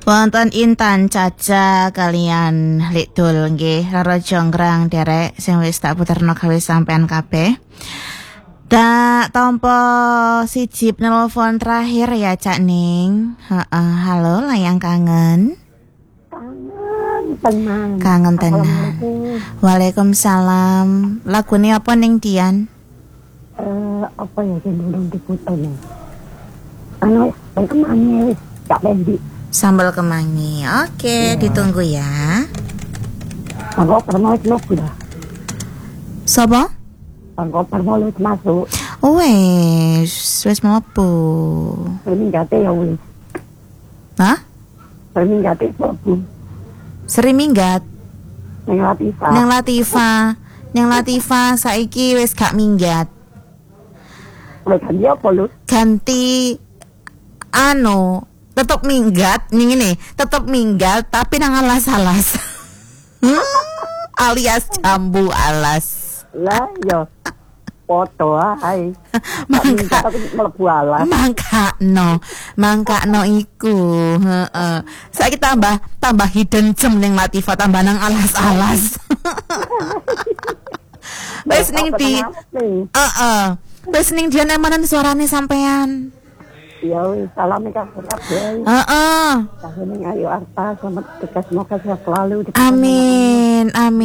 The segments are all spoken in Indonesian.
Wonten Intan Caca kalian Likdul nggih Rara Jonggrang derek sing wis tak puterno gawe sampean kabeh. Tak tompo siji nelpon terakhir ya Cak Ning. Halo layang kangen. Kangen tenan. Waalaikumsalam. Lagune apa ning Dian? Apa ya sing durung diputer. Anu kemane wis gak bendi. Sambal kemangi. Oke, ditunggu ya. Anggo permo wis dah. Sopo? Anggo permo wis masuk. Wis mlebu. Minggate ya wis. Hah? Minggate mlebu. Seri minggat. Neng Latifah saiki wis gak minggat. Ganti apa lu? Ganti tetep minggat ning ngene, tetep minggat tapi nang alas-alas. Alias jambu alas. Lah yo. Foto ae. Mangka mlebu alas. Mangkakno iku, heeh. Saiki tambah hidden gem ning Latifah tambah nang alas-alas. Wis ning di wis ning Dian emanan suarane sampean. Ya wis salam kabeh. Ning ayo arta selamat tugas semoga sehat selalu. Amin.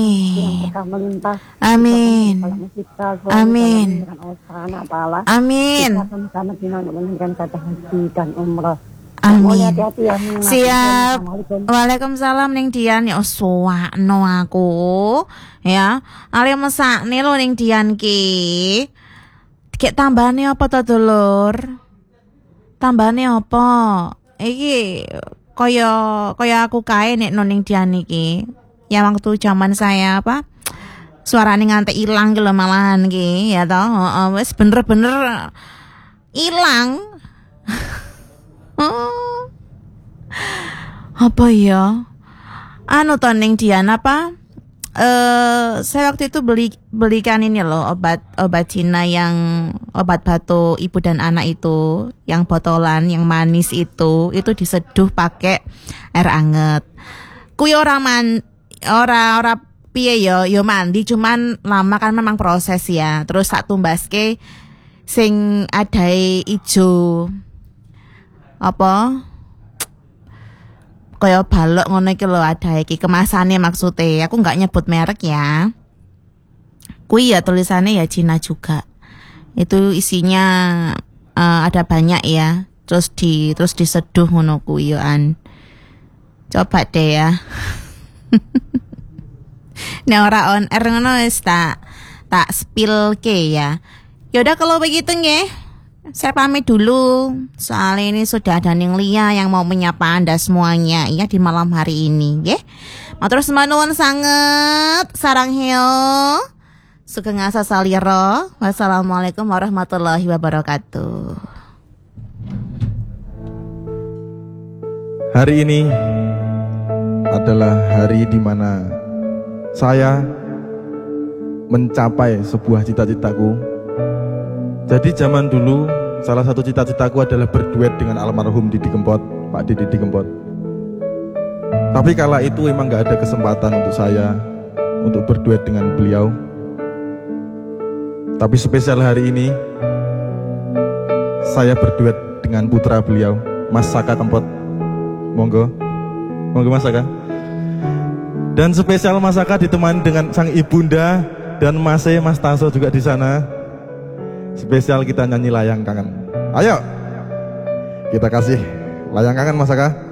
Siap. Waalaikumsalam ning Dian ya suwakno aku. Ya, ale mesakne lho ning Dian ki. Dikek tambane apa to, Dulur? Tambane apa? Iki kaya aku kae nek noning Dian iki. Ya waktu zaman saya suarane nganti ilang ki lho malahan ki, ya toh. Wis bener-bener ilang. Apa ya? To ning Dian saya waktu itu belikan ini loh obat Cina yang obat batuk ibu dan anak itu yang botolan yang manis itu diseduh pakai air anget. Kuwi ora piye yo mandi cuman lama kan memang proses ya. Terus sak tumbaske sing adae ijo kaya balok ngono iki lho ada iki kemasane maksudnya. Aku enggak nyebut merek ya. Kuwi ya tulisannya ya Cina juga. Itu isinya ada banyak ya. Terus diseduh ngono kuwi yoan. Coba deh ya. Nek ora on air ngono wis tak spill ke ya. Yaudah kalau begitu nggih. Saya pamit dulu, soalnya ini sudah ada Ning Lia yang mau menyapa Anda semuanya ya di malam hari ini, ya. Matur nuwun sanget, sarang heo, sugeng asa salira. Wassalamualaikum warahmatullahi wabarakatuh. Hari ini adalah hari di mana saya mencapai sebuah cita-citaku. Jadi zaman dulu salah satu cita-citaku adalah berduet dengan almarhum Didi Kempot, Pak Didi Kempot. Tapi kala itu emang gak ada kesempatan untuk saya untuk berduet dengan beliau. Tapi spesial hari ini saya berduet dengan putra beliau, Mas Saka Kempot. Monggo Mas Saka. Dan spesial Mas Saka ditemani dengan sang ibunda dan Mas Taso juga di sana. Spesial kita nyanyi Layang Kangen. Ayo kita kasih Layang Kangen Mas Saka.